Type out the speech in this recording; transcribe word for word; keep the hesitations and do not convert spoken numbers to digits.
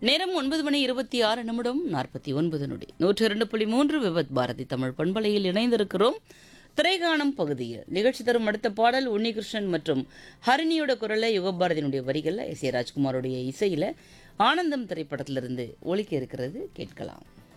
நேரம் ஒன்பது மணி இருபத்தி ஆறு நிமிடம் நாற்பத்தி ஒன்பது நொடி நூற்றி இரண்டு புள்ளி மூன்று விபத் பாரதி தமிழ் பண்பலையில் இணைந்திருக்கிறோம். திரைகாணும் பகுதியில் நிகழ்ச்சி தரும் அடுத்த பாடல் உன்னிகிருஷ்ணன் மற்றும் ஹரிணியோட குரலை யுகபாரதியினுடைய வரிகளில் எஸ் ஏ ராஜ்குமாரோடைய இசையில் ஆனந்தம் திரைப்படத்திலிருந்து ஒலிக்க இருக்கிறது, கேட்கலாம்.